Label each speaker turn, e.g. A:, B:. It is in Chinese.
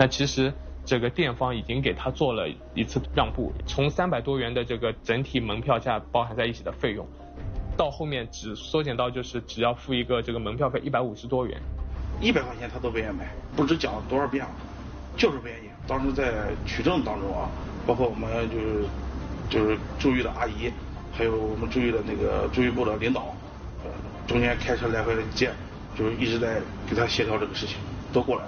A: 那其实这个店方已经给他做了一次让步，从300多元的这个整体门票价包含在一起的费用，到后面只缩减到就是只要付一个这个门票费150多元
B: ，100块钱他都不愿意买，不知讲了多少遍了，就是不愿意。当时在取证当中啊，包括我们就是驻豫的阿姨，还有我们驻豫的那个驻豫部的领导，中间开车来回接，就是一直在给他协调这个事情，都过来了。